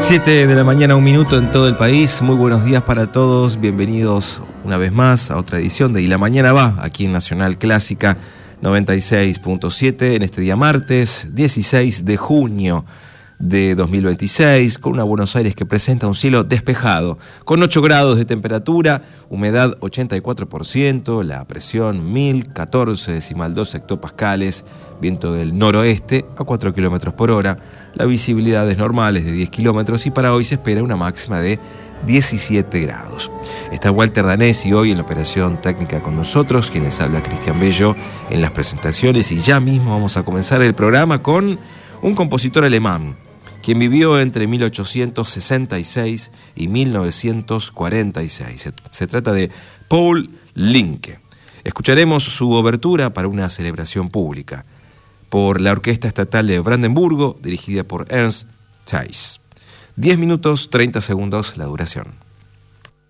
7 de la mañana, 1 minuto en todo el país. Muy buenos días para todos. Bienvenidos una vez más a otra edición de Y la Mañana Va, aquí en Nacional Clásica 96.7, en este día martes 16 de junio de 2026, con una Buenos Aires que presenta un cielo despejado, con 8 grados de temperatura, humedad 84%, la presión 1014,2 hectopascales, viento del noroeste a 4 kilómetros por hora, la visibilidad es normal, es de 10 kilómetros y para hoy se espera una máxima de 17 grados. Está Walter Danesi hoy en la operación técnica con nosotros, quien les habla Cristian Bello en las presentaciones, y ya mismo vamos a comenzar el programa con un compositor alemán, quien vivió entre 1866 y 1946. Se trata de Paul Linke. Escucharemos su obertura para una celebración pública por la Orquesta Estatal de Brandenburgo, dirigida por Ernst Theis. 10 minutos, 30 segundos la duración.